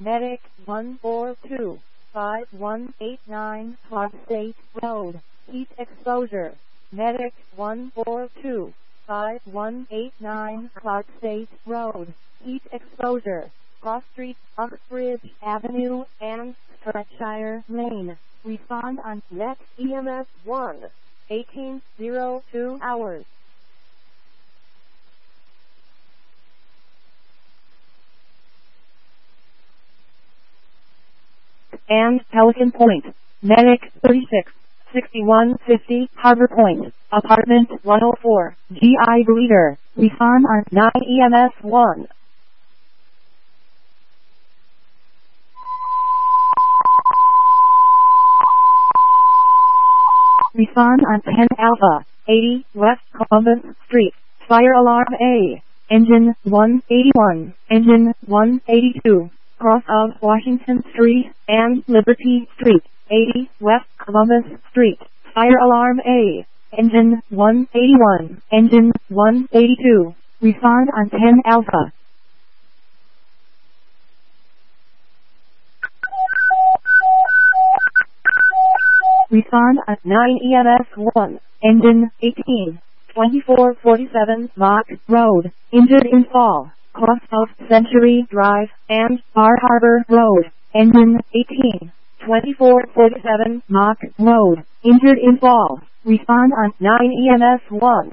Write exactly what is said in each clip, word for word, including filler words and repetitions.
Medic one four two, five one eight nine Clark State Road, heat exposure. Medic one four two, five one eight nine Clark State Road, heat exposure. Cross Street, Uxbridge Avenue, and Stratshire Lane. Respond on Net E M S one, eighteen oh two hours. And Pelican Point. Medic thirty-six, sixty-one fifty Harbor Point, Apartment one oh four, G I Greeter. Respond on nine E M S one. Respond on ten Alpha, eighty West Columbus Street. Fire alarm A. Engine one eighty-one, Engine one eighty-two. Cross of Washington Street and Liberty Street, eighty West Columbus Street. Fire alarm A. Engine one eighty-one, Engine one eighty-two. Respond on ten Alpha. Respond at nine E M S one, Engine eighteen, twenty-four forty-seven Mach Road, injured in fall, cross of Century Drive and Bar Harbor Road, Engine eighteen, twenty-four forty-seven Mach Road, injured in fall. Respond on nine E M S one.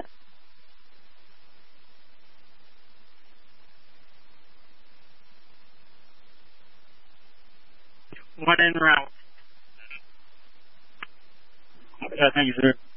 One en route. Yeah, thank you, sir.